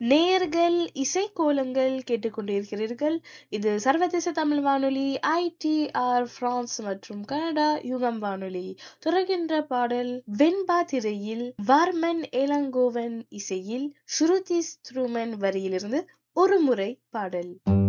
நேயர்கள் இசைக்கோலங்கள் கேட்டுக்கொண்டிருக்கிறீர்கள். இது சர்வதேச தமிழ் வானொலி ITR பிரான்ஸ் மற்றும் கனடா யுகம் வானொலி. தொடர்கின்ற பாடல் வெண்பா திரையில் வார்மன் ஏலங்கோவன் இசையில் ஸ்ருதி ஸ்ட்ரூமன் வரியிலிருந்து ஒரு முறை பாடல்.